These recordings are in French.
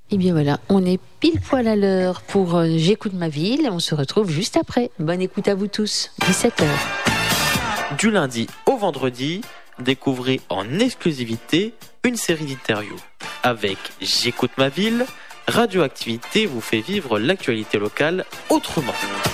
Et bien voilà, on est pile poil à l'heure pour J'écoute ma ville. On se retrouve juste après. Bonne écoute à vous tous, 17h. Du lundi au vendredi, découvrez en exclusivité une série d'interviews. Avec J'écoute ma ville, Radioactivité vous fait vivre l'actualité locale autrement.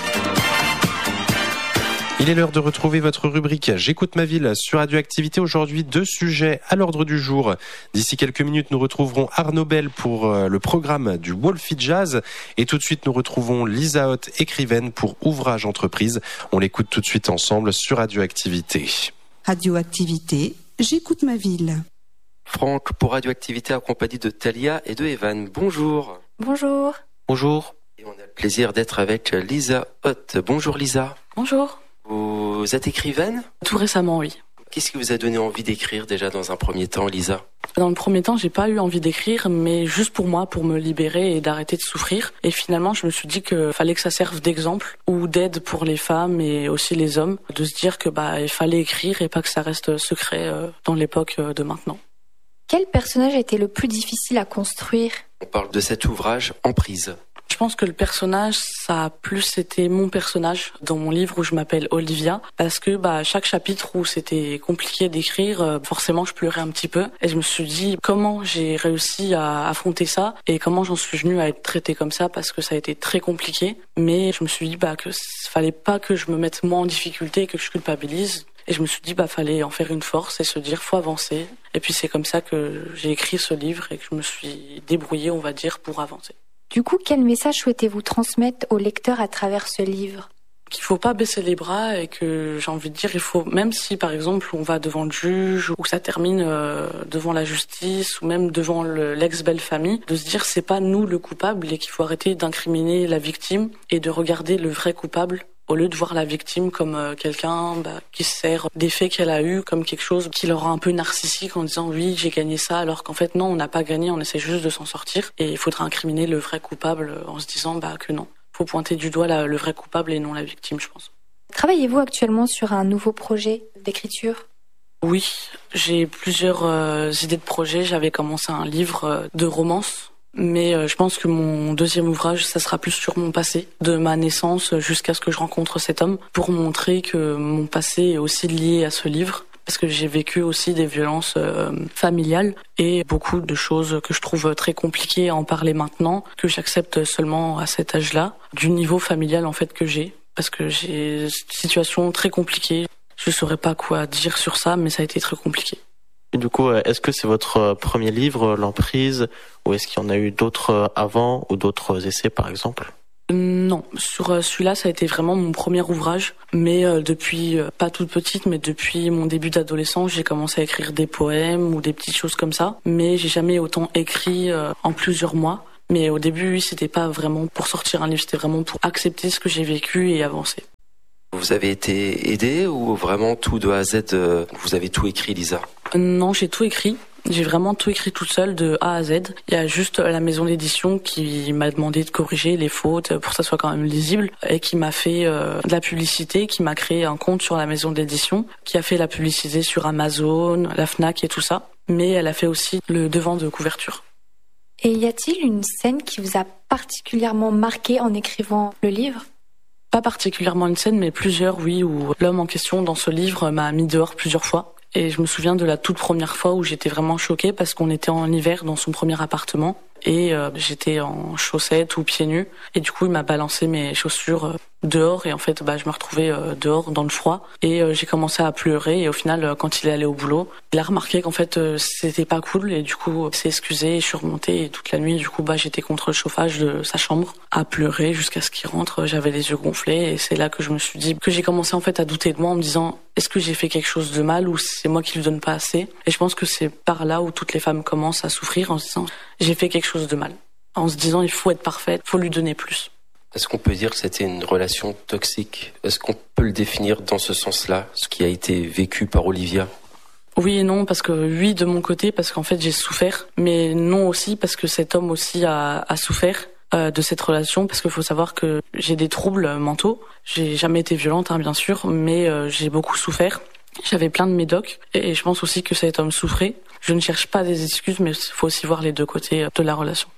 Il est l'heure de retrouver votre rubrique J'écoute ma ville sur Radioactivité. Aujourd'hui, 2 sujets à l'ordre du jour. D'ici quelques minutes, nous retrouverons Arnaud Bell pour le programme du Wolfie Jazz. Et tout de suite, nous retrouvons Lisa Hoth, écrivaine pour Ouvrage Entreprise. On l'écoute tout de suite ensemble sur Radioactivité. Radioactivité, J'écoute ma ville. Franck pour Radioactivité accompagné de Thalia et de Evan. Bonjour. Bonjour. Bonjour. Et on a le plaisir d'être avec Lisa Hoth. Bonjour Lisa. Bonjour. Vous êtes écrivaine ? Tout récemment, oui. Qu'est-ce qui vous a donné envie d'écrire déjà dans un premier temps, Lisa ? Dans le premier temps, j'ai pas eu envie d'écrire, mais juste pour moi, pour me libérer et d'arrêter de souffrir. Et finalement, je me suis dit que fallait que ça serve d'exemple ou d'aide pour les femmes et aussi les hommes, de se dire que il fallait écrire et pas que ça reste secret dans l'époque de maintenant. Quel personnage a été le plus difficile à construire ? On parle de cet ouvrage Emprise. Je pense que le personnage, ça a plus été mon personnage dans mon livre où je m'appelle Olivia, parce que chaque chapitre où c'était compliqué d'écrire, forcément je pleurais un petit peu et je me suis dit comment j'ai réussi à affronter ça et comment j'en suis venue à être traitée comme ça, parce que ça a été très compliqué, mais je me suis dit que fallait pas que je me mette moi en difficulté et que je culpabilise. Et je me suis dit, fallait en faire une force et se dire, faut avancer. Et puis c'est comme ça que j'ai écrit ce livre et que je me suis débrouillée, on va dire, pour avancer. Du coup, quel message souhaitez-vous transmettre au lecteur à travers ce livre ? Qu'il faut pas baisser les bras et que j'ai envie de dire, il faut, même si par exemple on va devant le juge ou que ça termine devant la justice ou même devant l'ex-belle-famille, de se dire c'est pas nous le coupable et qu'il faut arrêter d'incriminer la victime et de regarder le vrai coupable, au lieu de voir la victime comme quelqu'un qui se sert des faits qu'elle a eus comme quelque chose qui leur rend un peu narcissique en disant oui j'ai gagné ça, alors qu'en fait non, on n'a pas gagné, on essaie juste de s'en sortir, et il faudra incriminer le vrai coupable en se disant que non. Faut pointer du doigt le vrai coupable et non la victime, je pense. Travaillez-vous actuellement sur un nouveau projet d'écriture ? Oui, j'ai plusieurs idées de projet. J'avais commencé un livre de romance. Mais je pense que mon deuxième ouvrage, ça sera plus sur mon passé, de ma naissance jusqu'à ce que je rencontre cet homme, pour montrer que mon passé est aussi lié à ce livre, parce que j'ai vécu aussi des violences familiales et beaucoup de choses que je trouve très compliquées à en parler maintenant, que j'accepte seulement à cet âge-là, du niveau familial en fait que j'ai, parce que j'ai une situation très compliquée. Je saurais pas quoi dire sur ça, mais ça a été très compliqué. Et du coup, est-ce que c'est votre premier livre, L'Emprise, ou est-ce qu'il y en a eu d'autres avant, ou d'autres essais par exemple ? Non, sur celui-là, ça a été vraiment mon premier ouvrage, mais depuis, pas toute petite, mais depuis mon début d'adolescence, j'ai commencé à écrire des poèmes ou des petites choses comme ça, mais j'ai jamais autant écrit en plusieurs mois. Mais au début, oui, c'était pas vraiment pour sortir un livre, c'était vraiment pour accepter ce que j'ai vécu et avancer. Vous avez été aidée ou vraiment tout de A à Z, vous avez tout écrit, Lisa ? Non, j'ai tout écrit. J'ai vraiment tout écrit toute seule de A à Z. Il y a juste la maison d'édition qui m'a demandé de corriger les fautes pour que ça soit quand même lisible et qui m'a fait de la publicité, qui m'a créé un compte sur la maison d'édition, qui a fait la publicité sur Amazon, la Fnac et tout ça. Mais elle a fait aussi le devant de couverture. Et y a-t-il une scène qui vous a particulièrement marqué en écrivant le livre ? Pas particulièrement une scène, mais plusieurs, oui, où l'homme en question dans ce livre m'a mis dehors plusieurs fois. Et je me souviens de la toute première fois où j'étais vraiment choquée parce qu'on était en hiver dans son premier appartement et j'étais en chaussettes ou pieds nus. Et du coup, il m'a balancé mes chaussures dehors et en fait, je me retrouvais dehors dans le froid et j'ai commencé à pleurer. Et au final, quand il est allé au boulot, il a remarqué qu'en fait, c'était pas cool et du coup, il s'est excusé et je suis remontée et toute la nuit, du coup, j'étais contre le chauffage de sa chambre à pleurer jusqu'à ce qu'il rentre. J'avais les yeux gonflés et c'est là que je me suis dit que j'ai commencé en fait à douter de moi en me disant est-ce que j'ai fait quelque chose de mal ou c'est moi qui lui donne pas assez ? Et je pense que c'est par là où toutes les femmes commencent à souffrir en se disant j'ai fait quelque chose de mal. En se disant il faut être parfaite, il faut lui donner plus. Est-ce qu'on peut dire que c'était une relation toxique ? Est-ce qu'on peut le définir dans ce sens-là, ce qui a été vécu par Olivia ? Oui et non, parce que oui de mon côté, parce qu'en fait j'ai souffert, mais non aussi parce que cet homme aussi a souffert de cette relation, parce qu'il faut savoir que j'ai des troubles mentaux. J'ai jamais été violente, bien sûr, mais j'ai beaucoup souffert. J'avais plein de médocs et je pense aussi que cet homme souffrait. Je ne cherche pas des excuses, mais il faut aussi voir les deux côtés de la relation.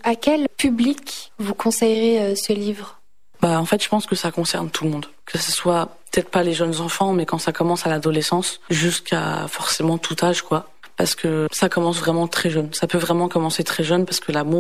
À quel public vous conseillerez ce livre ? En fait, je pense que ça concerne tout le monde. Que ce soit peut-être pas les jeunes enfants, mais quand ça commence à l'adolescence, jusqu'à forcément tout âge, quoi. Parce que ça commence vraiment très jeune. Ça peut vraiment commencer très jeune parce que l'amour,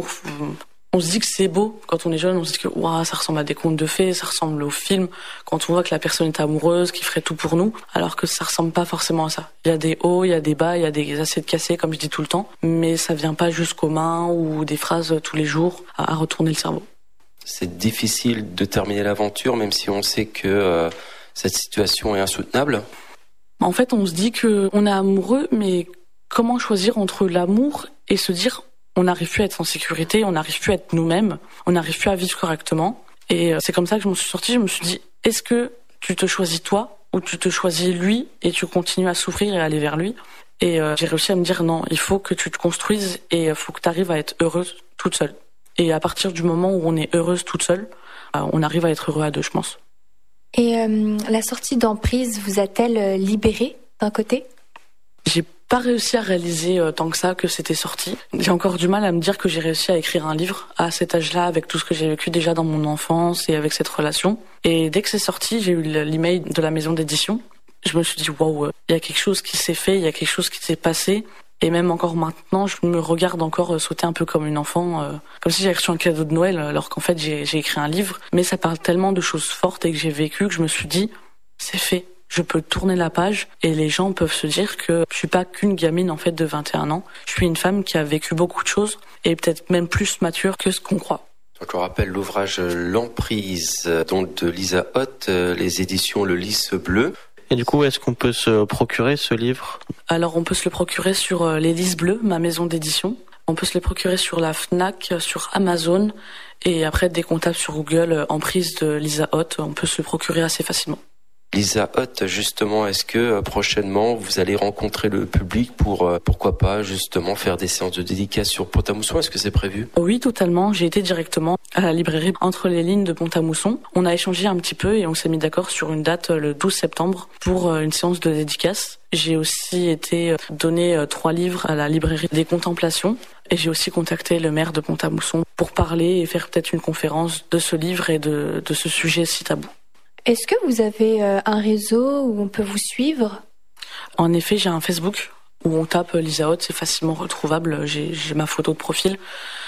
on se dit que c'est beau quand on est jeune, on se dit que waouh, ça ressemble à des contes de fées, ça ressemble au film, quand on voit que la personne est amoureuse, qui ferait tout pour nous, alors que ça ressemble pas forcément à ça. Il y a des hauts, il y a des bas, il y a des assiettes cassées, comme je dis tout le temps, mais ça vient pas jusqu'aux mains ou des phrases tous les jours à retourner le cerveau. C'est difficile de terminer l'aventure, même si on sait que cette situation est insoutenable. En fait, on se dit que on est amoureux, mais comment choisir entre l'amour et se dire on n'arrive plus à être en sécurité, on n'arrive plus à être nous-mêmes, on n'arrive plus à vivre correctement. Et c'est comme ça que je m'en suis sortie. Je me suis dit, est-ce que tu te choisis toi ou tu te choisis lui et tu continues à souffrir et à aller vers lui ? Et j'ai réussi à me dire non, il faut que tu te construises et il faut que tu arrives à être heureuse toute seule. Et à partir du moment où on est heureuse toute seule, on arrive à être heureux à deux, je pense. Et la sortie d'Emprise vous a-t-elle libérée d'un côté ? J'ai pas réussi à réaliser tant que ça que c'était sorti. J'ai encore du mal à me dire que j'ai réussi à écrire un livre à cet âge-là, avec tout ce que j'ai vécu déjà dans mon enfance et avec cette relation. Et dès que c'est sorti, j'ai eu l'email de la maison d'édition. Je me suis dit waouh, il y a quelque chose qui s'est fait, il y a quelque chose qui s'est passé. Et même encore maintenant, je me regarde encore sauter un peu comme une enfant, comme si j'avais reçu un cadeau de Noël, alors qu'en fait j'ai écrit un livre. Mais ça parle tellement de choses fortes et que j'ai vécu que je me suis dit, c'est fait. Je peux tourner la page et les gens peuvent se dire que je suis pas qu'une gamine en fait de 21 ans. Je suis une femme qui a vécu beaucoup de choses et peut-être même plus mature que ce qu'on croit. Donc on rappelle l'ouvrage L'Emprise, donc de Lisa Hoth, les éditions Le Lys Bleu. Et du coup, est-ce qu'on peut se procurer ce livre ? Alors on peut se le procurer sur Les Lys Bleus, ma maison d'édition. On peut se le procurer sur la Fnac, sur Amazon et après dès qu'on tape sur Google Emprise de Lisa Hoth, on peut se le procurer assez facilement. Lisa Hoth, justement, est-ce que prochainement vous allez rencontrer le public pour pourquoi pas justement faire des séances de dédicaces sur Pont-à-Mousson ? Est-ce que c'est prévu ? Oui, totalement. J'ai été directement à la librairie Entre les lignes de Pont-à-Mousson. On a échangé un petit peu et on s'est mis d'accord sur une date le 12 septembre pour une séance de dédicace. J'ai aussi été donner 3 livres à la librairie des Contemplations et j'ai aussi contacté le maire de Pont-à-Mousson pour parler et faire peut-être une conférence de ce livre et de ce sujet si tabou. Est-ce que vous avez un réseau où on peut vous suivre ? En effet, j'ai un Facebook où on tape Lisa Hoth, c'est facilement retrouvable. J'ai ma photo de profil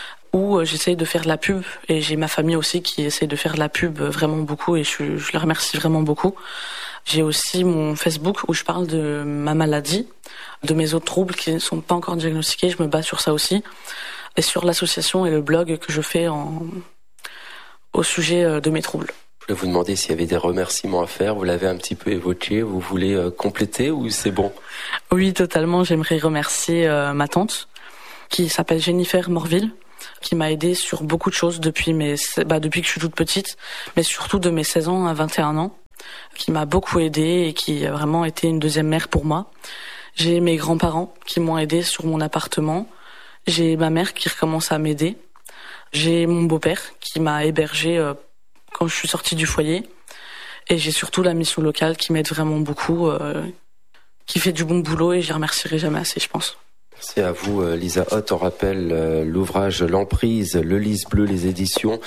où j'essaye de faire de la pub et j'ai ma famille aussi qui essaie de faire de la pub vraiment beaucoup et je la remercie vraiment beaucoup. J'ai aussi mon Facebook où je parle de ma maladie, de mes autres troubles qui ne sont pas encore diagnostiqués. Je me base sur ça aussi et sur l'association et le blog que je fais au sujet de mes troubles. Je vais vous demander s'il y avait des remerciements à faire. Vous l'avez un petit peu évoqué. Vous voulez compléter ou c'est bon ? Oui, totalement. J'aimerais remercier ma tante qui s'appelle Jennifer Morville, qui m'a aidée sur beaucoup de choses depuis que je suis toute petite, mais surtout de mes 16 ans à 21 ans, qui m'a beaucoup aidée et qui a vraiment été une deuxième mère pour moi. J'ai mes grands-parents qui m'ont aidée sur mon appartement. J'ai ma mère qui recommence à m'aider. J'ai mon beau-père qui m'a hébergée quand je suis sortie du foyer. Et j'ai surtout la mission locale qui m'aide vraiment beaucoup, qui fait du bon boulot et je les remercierai jamais assez, je pense. Merci à vous, Lisa Hoth. On rappelle l'ouvrage L'Emprise, Le Lys Bleu, les éditions,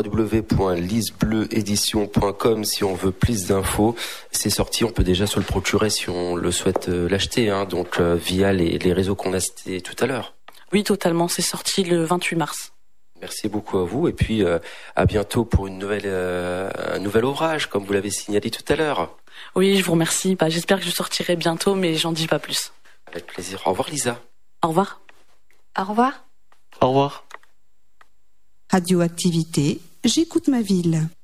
www.lysbleuédition.com si on veut plus d'infos. C'est sorti, on peut déjà se le procurer si on le souhaite l'acheter, donc via les réseaux qu'on a cités tout à l'heure. Oui, totalement, c'est sorti le 28 mars. Merci beaucoup à vous et puis à bientôt pour un nouvel ouvrage comme vous l'avez signalé tout à l'heure. Oui, je vous remercie. J'espère que je sortirai bientôt, mais j'en dis pas plus. Avec plaisir. Au revoir Lisa. Au revoir. Au revoir. Au revoir. Radioactivité, j'écoute ma ville.